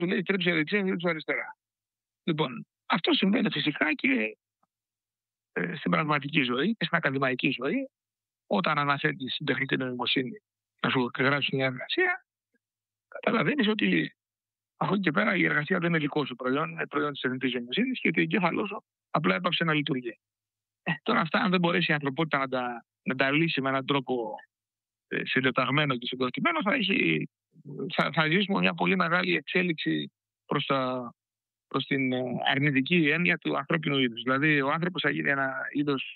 του λέει τρέψε δεξιά, τρέψε αριστερά. Λοιπόν, αυτό συμβαίνει φυσικά και στην πραγματική ζωή και στην ακαδημαϊκή ζωή. Όταν αναθέτεις την τεχνητή νοημοσύνη να σου γράψει μια εργασία, καταλαβαίνεις ότι από εκεί και πέρα η εργασία δεν είναι δικό σου προϊόν, είναι προϊόν της τεχνητής νοημοσύνης και ότι ο εγκέφαλός σου απλά έπαψε να λειτουργεί. Τώρα αυτά, αν δεν μπορέσει η ανθρωπότητα να τα λύσει με έναν τρόπο συντεταγμένο και συγκροτημένο, θα ζήσουμε μια πολύ μεγάλη εξέλιξη προς την αρνητική έννοια του ανθρώπινου είδους. Δηλαδή, ο άνθρωπος θα γίνει ένα είδος,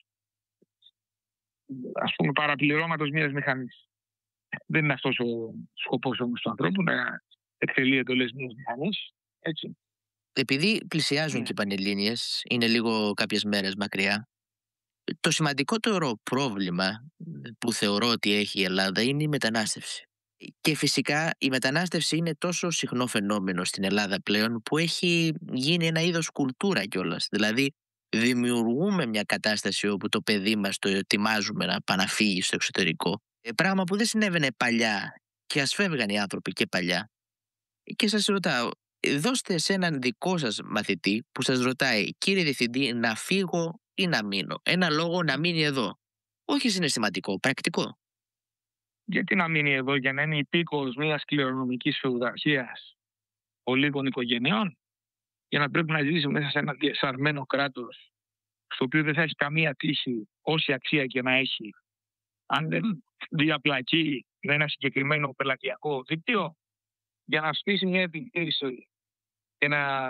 ας πούμε, παραπληρώματος μιας μηχανής. Δεν είναι αυτός ο σκοπός όμως του ανθρώπου, να εκτελεί εντολές μιας μηχανής. Έτσι. Επειδή πλησιάζουν και οι Πανελλήνιες, είναι λίγο κάποιες μέρες μακριά, το σημαντικότερο πρόβλημα που θεωρώ ότι έχει η Ελλάδα είναι η μετανάστευση. Και φυσικά η μετανάστευση είναι τόσο συχνό φαινόμενο στην Ελλάδα πλέον που έχει γίνει ένα είδος κουλτούρα κιόλας. Δηλαδή δημιουργούμε μια κατάσταση όπου το παιδί μας το ετοιμάζουμε να πάει να φύγει στο εξωτερικό. Πράγμα που δεν συνέβαινε παλιά και ας φεύγαν οι άνθρωποι και παλιά. Και σας ρωτάω, δώστε σε έναν δικό σας μαθητή που σας ρωτάει, κύριε Διευθυντή, να φύγω ή να μείνω. Ένα λόγο να μείνει εδώ. Όχι συναισθηματικό, πρακτικό. Γιατί να μείνει εδώ, για να είναι υπήκοος μιας κληρονομικής φεουδαρχίας ολίγων οικογενειών, για να πρέπει να ζήσει μέσα σε ένα διεσαρμένο κράτος, στο οποίο δεν θα έχει καμία τύχη, όση αξία και να έχει, αν δεν διαπλακεί με ένα συγκεκριμένο πελατειακό δίκτυο, για να στήσει μια επιχείρηση και να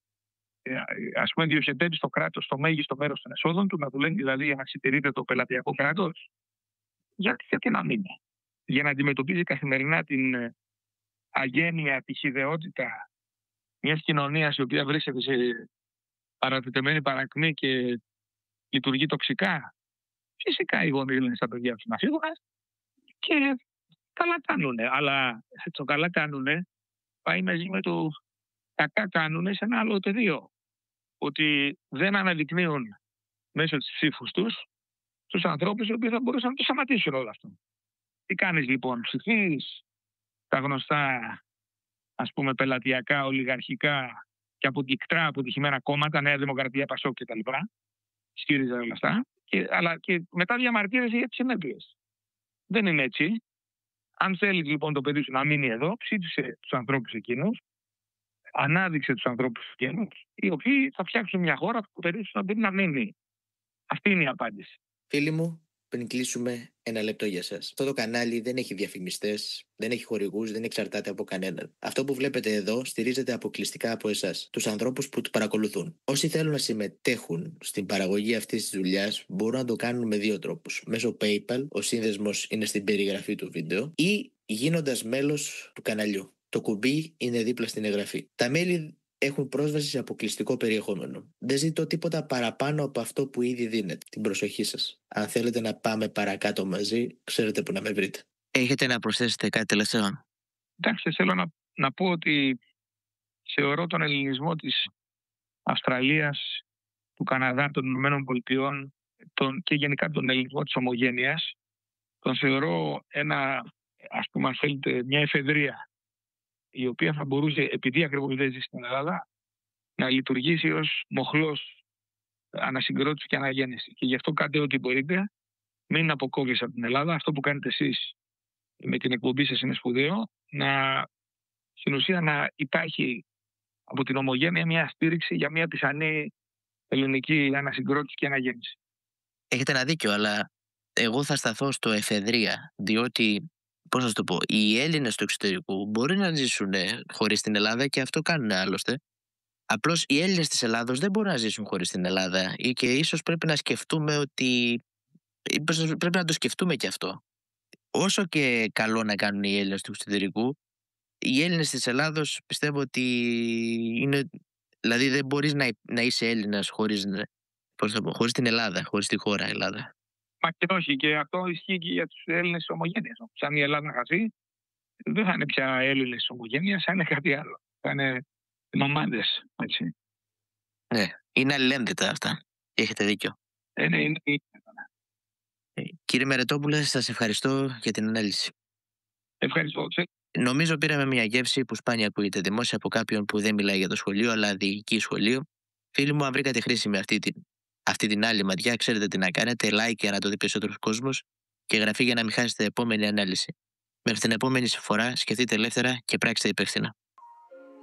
ας πούμε διοχετεύει στο κράτος το μέγιστο μέρος των εσόδων του, να του λένε δηλαδή για να συντηρείται το πελατειακό κράτος. Γιατί να μην είναι. Για να αντιμετωπίζει καθημερινά την αγένεια, τη χυδαιότητα μιας κοινωνίας η οποία βρίσκεται σε παρατετεμένη παρακμή και λειτουργεί τοξικά. Φυσικά οι γονείς λένε στα παιδιά τους να φύγουν και καλά κάνουνε. Αλλά το καλά κάνουνε πάει μαζί με το κακά κάνουνε σε ένα άλλο πεδίο. Ότι δεν αναδεικνύουν μέσω της ψήφους τους ανθρώπους οι οποίοι θα μπορούσαν να το σταματήσουν όλο αυτό. Τι κάνεις λοιπόν, ψηφίς τα γνωστά, ας πούμε, πελατειακά, ολιγαρχικά και αποκυκτρά αποτυχημένα κόμματα, Νέα Δημοκρατία, Πασόκ κτλ. ΣΥΡΙΖΑ όλα αυτά, αλλά και μετά διαμαρτύρεσαι για τις συνέπειες. Δεν είναι έτσι. Αν θέλεις λοιπόν το παιδί σου να μείνει εδώ, ψήφισε τους ανθρώπους εκείνους, ανάδειξε τους ανθρώπους εκείνους, οι οποίοι θα φτιάξουν μια χώρα που το παιδί σου να μπορεί να μείνει. Αυτή είναι η απάντηση. Φίλοι μου, πριν κλείσουμε, ένα λεπτό για σας. Αυτό το κανάλι δεν έχει διαφημιστές, δεν έχει χορηγούς, δεν εξαρτάται από κανέναν. Αυτό που βλέπετε εδώ στηρίζεται αποκλειστικά από εσάς, τους ανθρώπους που το παρακολουθούν. Όσοι θέλουν να συμμετέχουν στην παραγωγή αυτής της δουλειάς μπορούν να το κάνουν με δύο τρόπους. Μέσω PayPal, ο σύνδεσμος είναι στην περιγραφή του βίντεο, ή γίνοντας μέλος του καναλιού. Το κουμπί είναι δίπλα στην εγγραφή. Τα μέλη έχουν πρόσβαση σε αποκλειστικό περιεχόμενο. Δεν ζητώ τίποτα παραπάνω από αυτό που ήδη δίνετε. Την προσοχή σας. Αν θέλετε να πάμε παρακάτω μαζί, ξέρετε που να με βρείτε. Έχετε να προσθέσετε κάτι τελευταίο? Εντάξει, θέλω να πω ότι θεωρώ τον ελληνισμό της Αυστραλίας, του Καναδά, των Ηνωμένων Πολιτειών και γενικά τον ελληνισμό της ομογένειας, τον θεωρώ ας πούμε, αν θέλετε, μια εφεδρεία, η οποία θα μπορούσε, επειδή ακριβώς δεν ζει στην Ελλάδα, να λειτουργήσει ως μοχλός ανασυγκρότηση και αναγέννηση. Και γι' αυτό κάντε ό,τι μπορείτε, μην αποκόβεις από την Ελλάδα. Αυτό που κάνετε εσείς με την εκπομπή σας είναι σπουδαίο, στην ουσία να υπάρχει από την ομογένεια μια στήριξη για μια πιθανή ελληνική ανασυγκρότηση και αναγέννηση. Έχετε ένα δίκιο, αλλά εγώ θα σταθώ στο εφεδρεία, διότι, πώς να το πω, οι Έλληνες του εξωτερικού μπορεί να ζήσουν χωρίς την Ελλάδα και αυτό κάνουν άλλωστε. Απλώς οι Έλληνες της Ελλάδος δεν μπορούν να ζήσουν χωρίς την Ελλάδα και ίσως πρέπει να σκεφτούμε πρέπει να το σκεφτούμε και αυτό. Όσο και καλό να κάνουν οι Έλληνες του εξωτερικού, οι Έλληνες της Ελλάδος πιστεύω ότι είναι. Δηλαδή δεν μπορείς να είσαι Έλληνας χωρίς την Ελλάδα, χωρίς τη χώρα Ελλάδα. Μα και όχι, και αυτό ισχύει και για τους Έλληνες της ομογένειας. Αν η Ελλάδα χαθεί, δεν θα είναι πια Έλληνες της ομογένειας, θα είναι κάτι άλλο. Θα είναι ομάδες, έτσι. Ναι, είναι αλληλένδετα αυτά. Έχετε δίκιο. Ναι. Κύριε Μερετόπουλε, σας ευχαριστώ για την ανάλυση. Ευχαριστώ. Νομίζω πήραμε μια γεύση που σπάνια ακούγεται δημόσια από κάποιον που δεν μιλάει για το σχολείο, αλλά διοικεί σχολείο. Φίλοι μου, αν βρήκατε χρήσιμη αυτή την άλλη ματιά, ξέρετε τι να κάνετε. Like για να το δει περισσότερο κόσμο και εγγραφή για να μην χάσετε επόμενη ανάλυση. Μέχρι την επόμενη φορά, σκεφτείτε ελεύθερα και πράξτε υπεύθυνα.